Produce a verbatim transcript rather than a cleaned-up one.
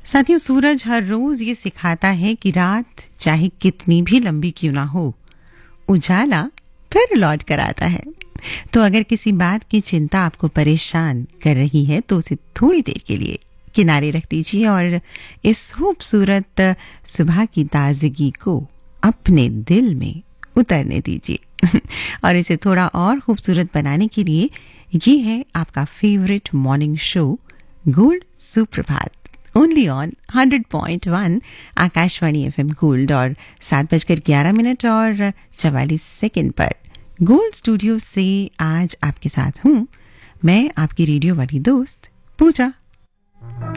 साथियों, सूरज हर रोज ये सिखाता है कि रात चाहे कितनी भी लंबी क्यों ना हो, उजाला फिर लौट कर आता है। तो अगर किसी बात की चिंता आपको परेशान कर रही है तो उसे थोड़ी देर के लिए किनारे रख दीजिए और इस खूबसूरत सुबह की ताजगी को अपने दिल में उतरने दीजिए। और इसे थोड़ा और खूबसूरत बनाने के लिए ये है आपका फेवरेट मॉर्निंग शो गोल्ड सुप्रभात, only on hundred point one Akashvani FM gold. और सात बजकर ग्यारह मिनट और चवालीस सेकंड पर गोल्ड स्टूडियो से आज आपके साथ हूं मैं, आपकी रेडियो वाली दोस्त पूजा।